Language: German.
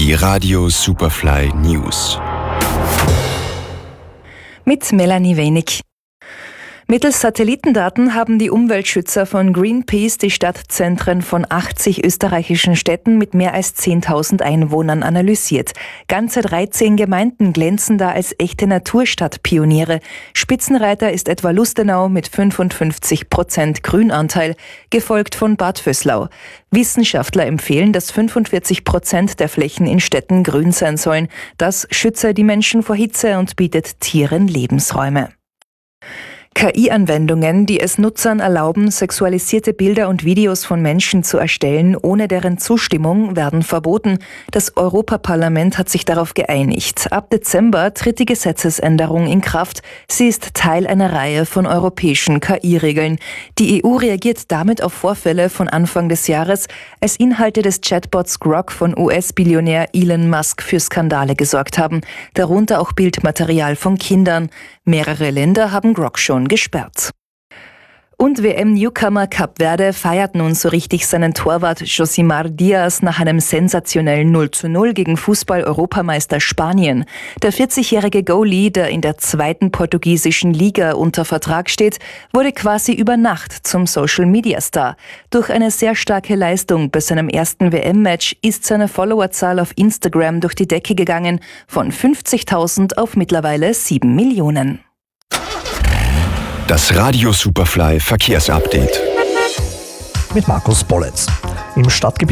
Die Radio Superfly News. Mit Melanie Wenig. Mittels Satellitendaten haben die Umweltschützer von Greenpeace die Stadtzentren von 80 österreichischen Städten mit mehr als 10.000 Einwohnern analysiert. Ganze 13 Gemeinden glänzen da als echte Naturstadtpioniere. Spitzenreiter ist etwa Lustenau mit 55% Grünanteil, gefolgt von Bad Vöslau. Wissenschaftler empfehlen, dass 45% der Flächen in Städten grün sein sollen. Das schütze die Menschen vor Hitze und bietet Tieren Lebensräume. KI-Anwendungen, die es Nutzern erlauben, sexualisierte Bilder und Videos von Menschen zu erstellen, ohne deren Zustimmung, werden verboten. Das Europaparlament hat sich darauf geeinigt. Ab Dezember tritt die Gesetzesänderung in Kraft. Sie ist Teil einer Reihe von europäischen KI-Regeln. Die EU reagiert damit auf Vorfälle von Anfang des Jahres, als Inhalte des Chatbots Grok von US-Billionär Elon Musk für Skandale gesorgt haben. Darunter auch Bildmaterial von Kindern. Mehrere Länder haben Grok schon gesperrt. Und WM-Newcomer Kap Verde feiert nun so richtig seinen Torwart Josimar Diaz nach einem sensationellen 0:0 gegen Fußball-Europameister Spanien. Der 40-jährige Goalie, der in der zweiten portugiesischen Liga unter Vertrag steht, wurde quasi über Nacht zum Social-Media-Star. Durch eine sehr starke Leistung bei seinem ersten WM-Match ist seine Followerzahl auf Instagram durch die Decke gegangen, von 50.000 auf mittlerweile 7 Millionen. Das Radio Superfly Verkehrsupdate. Mit Markus Bolletz. Im Stadtgebiet